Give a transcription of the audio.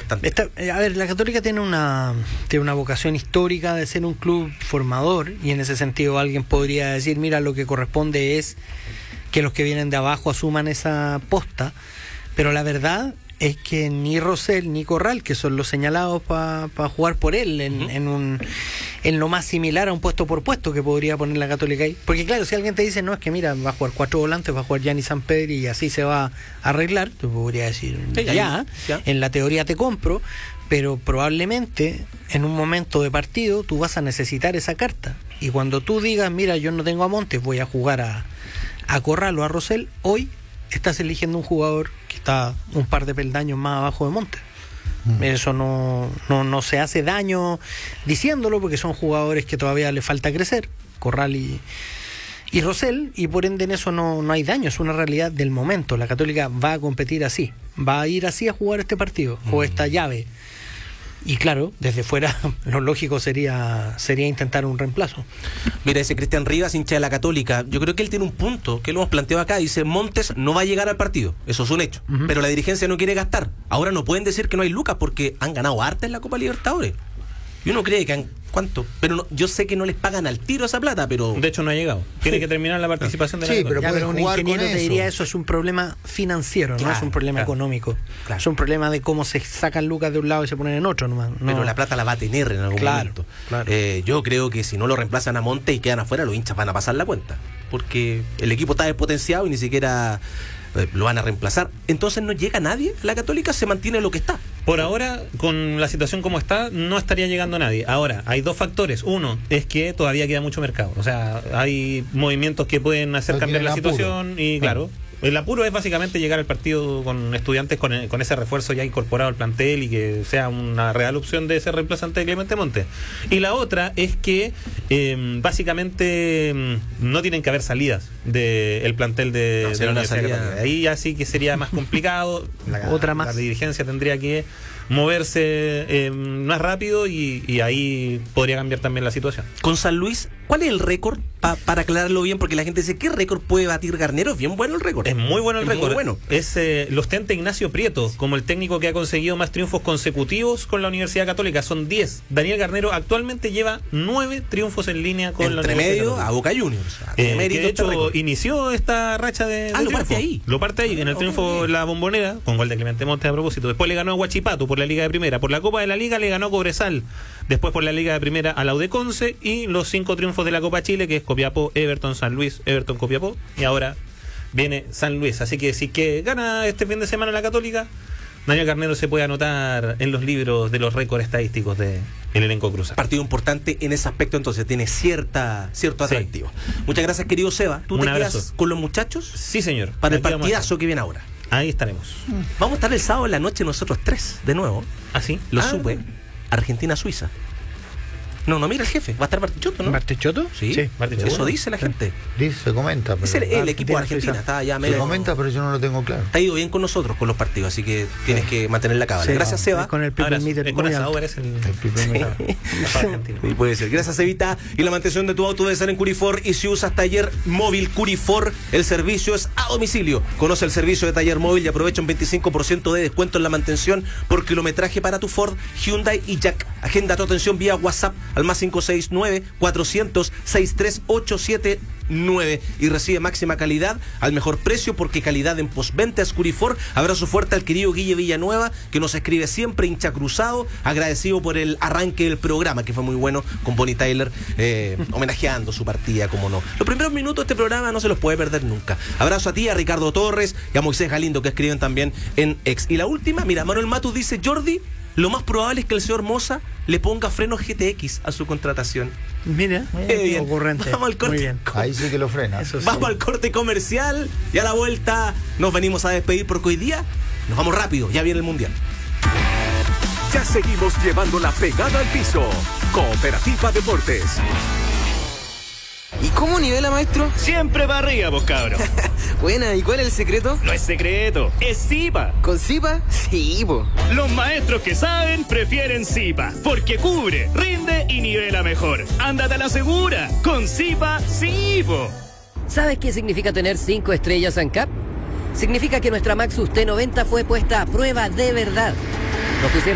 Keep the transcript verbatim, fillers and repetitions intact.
importante. Esta, a ver, la Católica tiene una, tiene una vocación histórica de ser un club formador, y en ese sentido alguien podría decir, mira, lo que corresponde es que los que vienen de abajo asuman esa posta, pero la verdad es que ni Rosell ni Corral, que son los señalados para pa jugar por él en, uh-huh. en un en lo más similar a un puesto por puesto que podría poner la Católica ahí, porque claro, si alguien te dice, no, es que mira, va a jugar cuatro volantes, va a jugar Gianni Sampedri y así se va a arreglar, tú podrías decir, sí, ya, ya, ya, en la teoría te compro, pero probablemente en un momento de partido tú vas a necesitar esa carta, y cuando tú digas, mira, yo no tengo a Montes, voy a jugar a, a Corral o a Rosell, hoy estás eligiendo un jugador que está un par de peldaños más abajo de Montes. Mm. Eso no, no, no se hace daño diciéndolo, porque son jugadores que todavía le falta crecer, Corral y, y Rosell, y por ende en eso no, no hay daño, es una realidad del momento. La Católica va a competir así, va a ir así a jugar este partido, mm. o esta llave. Y claro, desde fuera lo lógico sería sería intentar un reemplazo. Mira, ese Cristian Rivas, hincha de la Católica, yo creo que él tiene un punto que lo hemos planteado acá. Dice, Montes no va a llegar al partido, eso es un hecho, uh-huh. pero la dirigencia no quiere gastar. Ahora no pueden decir que no hay lucas porque han ganado harta en la Copa Libertadores. Y uno cree que han... ¿Cuánto? Pero no, yo sé que no les pagan al tiro esa plata, pero... De hecho no ha llegado. Tiene que terminar la participación de la Sí, Católica. pero, ya, pero un ingeniero te diría eso es un problema financiero, claro, no es un problema claro, económico. Claro. Es un problema de cómo se sacan lucas de un lado y se ponen en otro nomás. No. Pero la plata la va a tener en algún claro, momento. Claro. Eh, yo creo que si no lo reemplazan a Montes y quedan afuera, los hinchas van a pasar la cuenta. Porque el equipo está despotenciado y ni siquiera... lo van a reemplazar. Entonces no llega nadie, la Católica se mantiene lo que está. Por ahora, con la situación como está, no estaría llegando nadie. Ahora, hay dos factores. Uno, es que todavía queda mucho mercado. O sea, hay movimientos que pueden hacer no cambiar la situación apuro. Y claro, el apuro es básicamente llegar al partido con Estudiantes con, con ese refuerzo ya incorporado al plantel y que sea una real opción de ser reemplazante de Clemente Montes. Y la otra es que eh, básicamente no tienen que haber salidas del plantel de, no, de la Universidad Católica. Ahí ya sí que sería más complicado. La, otra más. La dirigencia tendría que moverse eh, más rápido y, y ahí podría cambiar también la situación. Con San Luis, ¿cuál es el récord? Pa, para aclararlo bien, porque la gente dice, ¿qué récord puede batir Garnero? Es bien bueno el récord. Es muy bueno el es récord. Muy bueno. Es, eh, lo ostenta Ignacio Prieto como el técnico que ha conseguido más triunfos consecutivos con la Universidad Católica. Son diez. Daniel Garnero actualmente lleva nueve triunfos en línea con Entre la Universidad medio Católica. A Boca Juniors. A eh, que de hecho inició esta racha de, de ah, lo triunfo. parte ahí. Lo parte ahí, en el triunfo en la Bombonera, con gol de Clemente Montes a propósito. Después le ganó a Huachipato por la Liga de Primera. Por la Copa de la Liga le ganó a Cobresal. Después por la Liga de Primera a la U D Conce. Y los cinco triunfos de la Copa Chile, que es Copiapó, Everton, San Luis, Everton, Copiapó. Y ahora viene San Luis. Así que si que gana este fin de semana la Católica, Daniel Garnero se puede anotar en los libros de los récords estadísticos del elenco cruzado. Partido importante en ese aspecto, entonces tiene cierta cierto atractivo. Sí. Muchas gracias, querido Seba. ¿Tú Un te abrazo. quedas con los muchachos? Sí, señor. Para el partidazo que viene ahora. Ahí estaremos. Vamos a estar el sábado en la noche nosotros tres, de nuevo. ¿Ah, sí? Lo ah. supe. Argentina-Suiza. No, no, mira el jefe. Va a estar Bartichotto, ¿no? ¿Bartichotto? Sí, sí Bartichotto. Eso dice la gente. Dice, se comenta. Pero... Es el, el equipo de Argentina. Está ya medio... Se comenta, pero yo no lo tengo claro. Te ha ido bien con nosotros, con los partidos, así que tienes sí. que mantener la cábala. Sí, Gracias, Seba. Con el people meter. Con esa eres el, el people meter. Sí, puede ser. Gracias, Sevita. Y la mantención de tu auto debe ser en Curifor. Y si usas taller móvil Curifor, el servicio es a domicilio. Conoce el servicio de taller móvil y aprovecha un veinticinco por ciento de descuento en la mantención por kilometraje para tu Ford, Hyundai y Jack. Agenda tu atención vía WhatsApp al más cinco seis nueve, cuatrocientos, sesenta y tres, ochocientos setenta y nueve y recibe máxima calidad al mejor precio, porque calidad en postventa es Curifor. Abrazo fuerte al querido Guille Villanueva, que nos escribe siempre, hincha cruzado, agradecido por el arranque del programa, que fue muy bueno, con Bonnie Tyler eh, homenajeando su partida, como no. Los primeros minutos de este programa no se los puede perder nunca. Abrazo a ti, a Ricardo Torres y a Moisés Galindo, que escriben también en Ex. Y la última, mira, Manuel Matus dice, Jordi, lo más probable es que el señor Moza le ponga frenos G T X a su contratación. Mira, eh, bien. ocurrente. Vamos al corte. Muy bien. Ahí sí que lo frena. Eso sí. Vamos al corte comercial y a la vuelta nos venimos a despedir, porque hoy día nos vamos rápido, ya viene el Mundial. Ya seguimos llevando la pegada al piso. Cooperativa Deportes. ¿Y cómo nivela, maestro? Siempre para arriba, vos cabros. Buena, ¿y cuál es el secreto? No es secreto, es Zipa. ¿Con Zipa? Sí, po. Los maestros que saben prefieren Zipa, porque cubre, rinde y nivela mejor. Ándate a la segura, con Zipa, sí, po. ¿Sabes qué significa tener cinco estrellas ANCAP? Significa que nuestra Maxus T noventa fue puesta a prueba de verdad. Nos pusieron